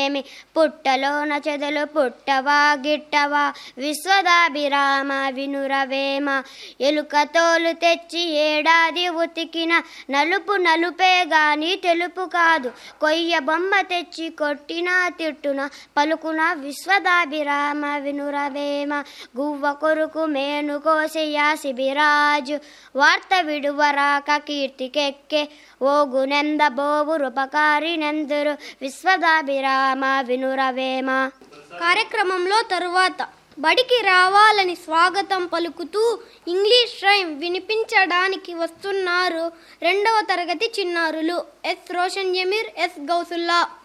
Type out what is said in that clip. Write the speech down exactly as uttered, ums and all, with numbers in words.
ఏమి పుట్టలోన చెదలు పుట్టవా గిట్టవా విశ్వదాభిరామ వినురవేమ. ఎలుక తోలు తెచ్చి ఏడాది ఉతికిన నలుపు నలుపే గాని తెలుపు కాదు. కొయ్య బొమ్మ తెచ్చి కొట్టినా తిట్టున పలుకున విశ్వదాభిరామ వినురవేమ. గువ్వ కొరుకు మేను కోసి యాసిబిరాజు వార్త విడువరాక కీర్తికెక్కే. ఓగునెంద బోవురుపకారి నెందురు విశ్వదాభిరామ వినురవేమ. కార్యక్రమంలో తరువాత బడికి రావాలని స్వాగతం పలుకుతూ ఇంగ్లీష్ రైమ్ వినిపించడానికి వస్తున్నారు రెండవ తరగతి చిన్నారులు ఎస్ రోషన్ జమీర్, ఎస్ గౌసుల్లా.